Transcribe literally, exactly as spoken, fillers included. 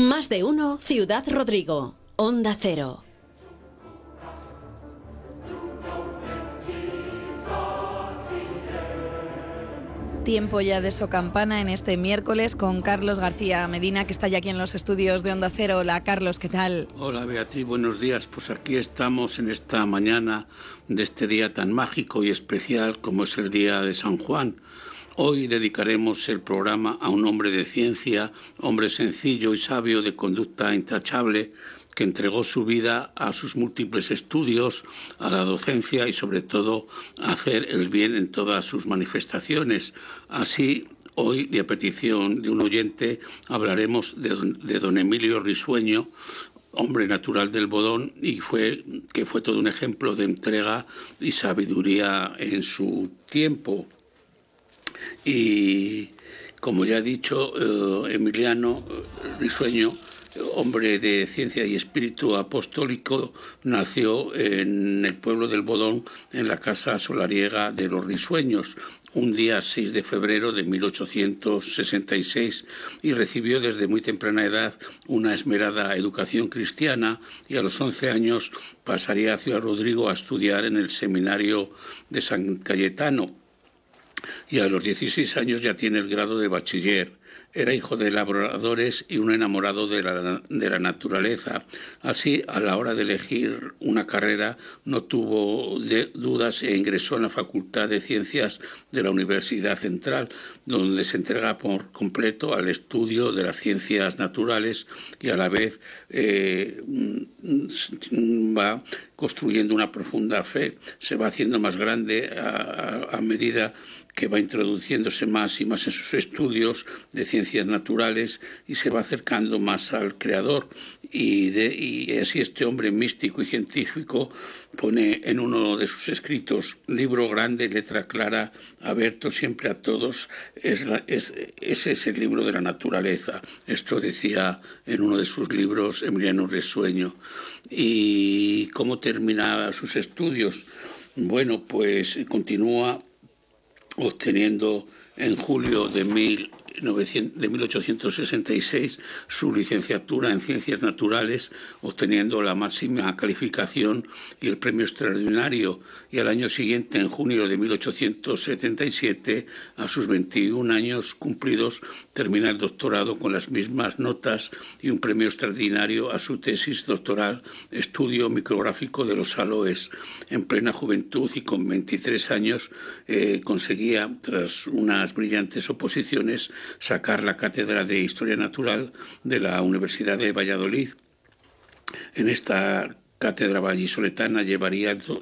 Más de uno, Ciudad Rodrigo, Onda Cero. Tiempo ya de Socampana en este miércoles con Carlos García Medina, que está ya aquí en los estudios de Onda Cero. Hola, Carlos, ¿qué tal? Hola, Beatriz, buenos días. Pues aquí estamos en esta mañana de este día tan mágico y especial como es el Día de San Juan. Hoy dedicaremos el programa a un hombre de ciencia, hombre sencillo y sabio de conducta intachable, que entregó su vida a sus múltiples estudios, a la docencia y sobre todo a hacer el bien en todas sus manifestaciones. Así, hoy, de petición de un oyente, hablaremos de don, de don Emilio Risueño, hombre natural del Bodón, y fue que fue todo un ejemplo de entrega y sabiduría en su tiempo. Y como ya he dicho, eh, Emiliano Risueño, hombre de ciencia y espíritu apostólico, nació en el pueblo del Bodón, en la casa solariega de los Risueños, un día seis de febrero de mil ochocientos sesenta y seis, y recibió desde muy temprana edad una esmerada educación cristiana, y a los once años pasaría a Ciudad Rodrigo a estudiar en el seminario de San Cayetano, y a los dieciséis años ya tiene el grado de bachiller. Era hijo de labradores y un enamorado de la, de la naturaleza. Así, a la hora de elegir una carrera, no tuvo de dudas e ingresó en la Facultad de Ciencias de la Universidad Central, donde se entrega por completo al estudio de las ciencias naturales y a la vez eh, va construyendo una profunda fe. Se va haciendo más grande a, a, a medida que va introduciéndose más y más en sus estudios de ciencias naturales y se va acercando más al Creador. Y, de, y así este hombre místico y científico pone en uno de sus escritos: libro grande, letra clara, abierto siempre a todos, es la, es, ese es el libro de la naturaleza. Esto decía en uno de sus libros Emiliano Risueño. ¿Y cómo termina sus estudios? Bueno, pues continúa obteniendo en julio de mil ochocientos sesenta y seis su licenciatura en Ciencias Naturales, obteniendo la máxima calificación y el premio extraordinario, y al año siguiente, en junio de mil ochocientos setenta y siete, a sus veintiún años cumplidos, termina el doctorado con las mismas notas y un premio extraordinario a su tesis doctoral, Estudio micrográfico de los aloes. En plena juventud y con veintitrés años eh, conseguía, tras unas brillantes oposiciones, sacar la cátedra de Historia Natural de la Universidad de Valladolid. En esta cátedra vallisoletana llevaría